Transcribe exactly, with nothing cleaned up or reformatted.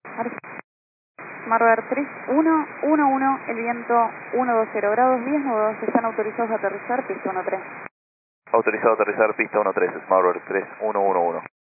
Smartbird tres uno uno uno, el viento uno dos cero grados, diez nudos, están autorizados a aterrizar, pista uno tres. Autorizado a aterrizar, pista uno tres, Smartbird tres uno uno uno.